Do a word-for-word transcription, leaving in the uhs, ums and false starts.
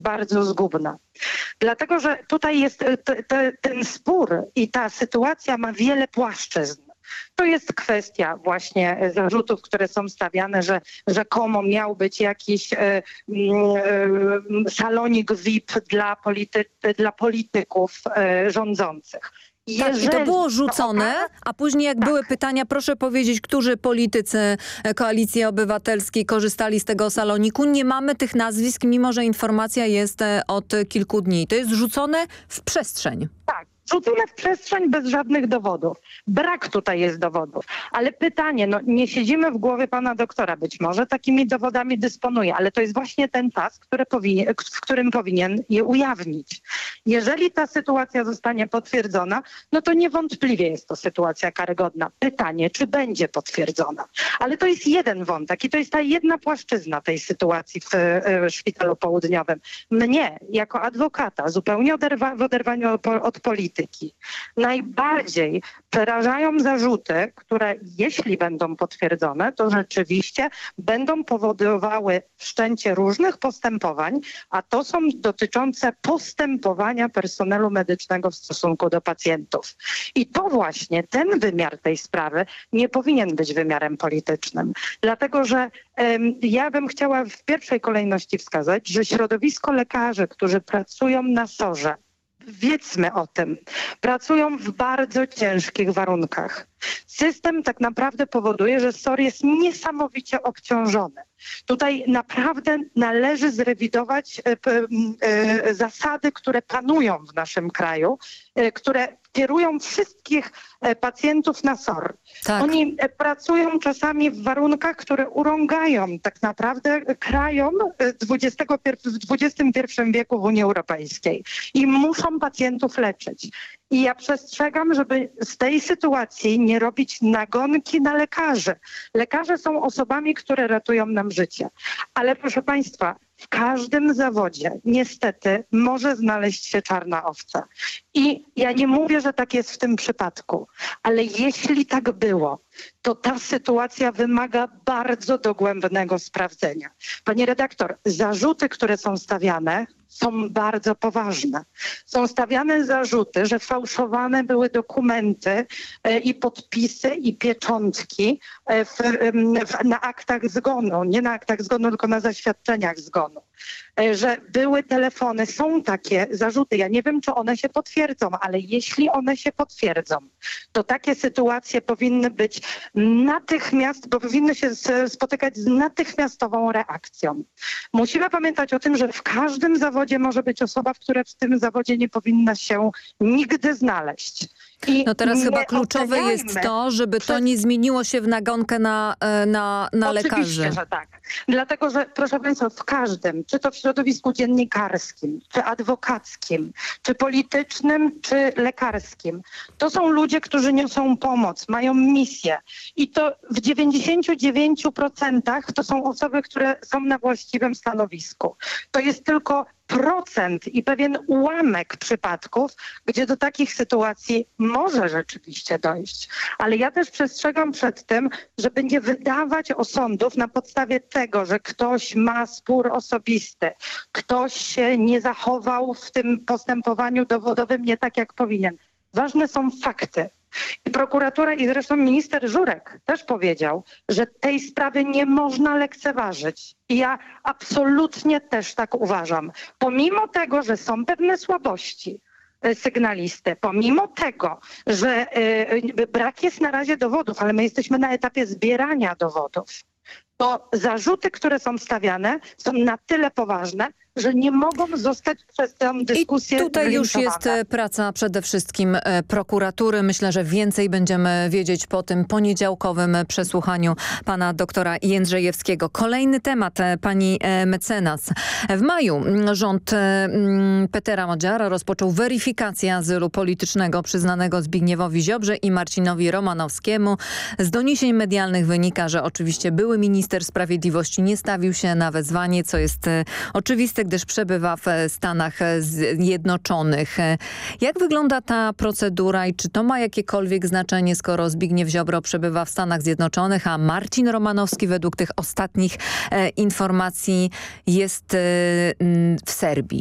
bardzo zgubna. Dlatego, że tutaj jest te, te, ten spór i ta sytuacja ma wiele płaszczyzn. To jest kwestia właśnie zarzutów, które są stawiane, że rzekomo miał być jakiś e, e, salonik V I P dla, polity, dla polityków e, rządzących. Tak, i to było rzucone, a później jak tak. były pytania, proszę powiedzieć, którzy politycy Koalicji Obywatelskiej korzystali z tego saloniku. Nie mamy tych nazwisk, mimo że informacja jest od kilku dni. To jest rzucone w przestrzeń. Tak. Rzucone w przestrzeń bez żadnych dowodów. Brak tutaj jest dowodów. Ale pytanie, no nie siedzimy w głowie pana doktora, być może takimi dowodami dysponuje, ale to jest właśnie ten czas, który powinien, w którym powinien je ujawnić. Jeżeli ta sytuacja zostanie potwierdzona, no to niewątpliwie jest to sytuacja karygodna. Pytanie, czy będzie potwierdzona. Ale to jest jeden wątek i to jest ta jedna płaszczyzna tej sytuacji w, w Szpitalu Południowym. Mnie, jako adwokata, zupełnie oderwa, w oderwaniu od polityki, najbardziej przerażają zarzuty, które jeśli będą potwierdzone, to rzeczywiście będą powodowały wszczęcie różnych postępowań, a to są dotyczące postępowania personelu medycznego w stosunku do pacjentów. I to właśnie ten wymiar tej sprawy nie powinien być wymiarem politycznym. Dlatego, że um, ja bym chciała w pierwszej kolejności wskazać, że środowisko lekarzy, którzy pracują na sorze, wiedzmy o tym, pracują w bardzo ciężkich warunkach. System tak naprawdę powoduje, że S O R jest niesamowicie obciążony. Tutaj naprawdę należy zrewidować e, e, zasady, które panują w naszym kraju, e, które kierują wszystkich e, pacjentów na S O R. Tak. Oni e, pracują czasami w warunkach, które urągają tak naprawdę krajom w dwudziestym pierwszym wieku w Unii Europejskiej i muszą pacjentów leczyć. I ja przestrzegam, żeby z tej sytuacji nie robić nagonki na lekarzy. Lekarze są osobami, które ratują nam życie. Ale proszę państwa, w każdym zawodzie niestety może znaleźć się czarna owca. I ja nie mówię, że tak jest w tym przypadku, ale jeśli tak było, to ta sytuacja wymaga bardzo dogłębnego sprawdzenia. Panie redaktor, zarzuty, które są stawiane, są bardzo poważne. Są stawiane zarzuty, że fałszowane były dokumenty e, i podpisy i pieczątki e, w, w, na aktach zgonu. Nie na aktach zgonu, tylko na zaświadczeniach zgonu. E, że były telefony. Są takie zarzuty. Ja nie wiem, czy one się potwierdzą, ale jeśli one się potwierdzą, to takie sytuacje powinny być natychmiast, bo powinny się spotykać z natychmiastową reakcją. Musimy pamiętać o tym, że w każdym zawodzie może być osoba, która w tym zawodzie nie powinna się nigdy znaleźć. I no teraz chyba kluczowe jest to, żeby to nie zmieniło się w nagonkę na, na, na lekarzy. Oczywiście, że tak. Dlatego, że proszę państwa, w każdym, czy to w środowisku dziennikarskim, czy adwokackim, czy politycznym, czy lekarskim, to są ludzie, którzy niosą pomoc, mają misję. I to w dziewięćdziesięciu dziewięciu procentach to są osoby, które są na właściwym stanowisku. To jest tylko procent i pewien ułamek przypadków, gdzie do takich sytuacji może rzeczywiście dojść. Ale ja też przestrzegam przed tym, żeby nie wydawać osądów na podstawie tego, że ktoś ma spór osobisty, ktoś się nie zachował w tym postępowaniu dowodowym nie tak, jak powinien. Ważne są fakty. I prokuratura i zresztą minister Żurek też powiedział, że tej sprawy nie można lekceważyć. I ja absolutnie też tak uważam. Pomimo tego, że są pewne słabości sygnalisty, pomimo tego, że y, brak jest na razie dowodów, ale my jesteśmy na etapie zbierania dowodów, to zarzuty, które są stawiane, są na tyle poważne, że nie mogą zostać przez tę dyskusję I tutaj już jest praca przede wszystkim prokuratury. Myślę, że więcej będziemy wiedzieć po tym poniedziałkowym przesłuchaniu pana doktora Jędrzejewskiego. Kolejny temat, pani mecenas. W maju rząd Petera Modziara rozpoczął weryfikację azylu politycznego przyznanego Zbigniewowi Ziobrze i Marcinowi Romanowskiemu. Z doniesień medialnych wynika, że oczywiście były minister sprawiedliwości nie stawił się na wezwanie, co jest oczywiste miejsce, gdyż przebywa w Stanach Zjednoczonych. Jak wygląda ta procedura i czy to ma jakiekolwiek znaczenie, skoro Zbigniew Ziobro przebywa w Stanach Zjednoczonych, a Marcin Romanowski według tych ostatnich e, informacji jest e, w Serbii?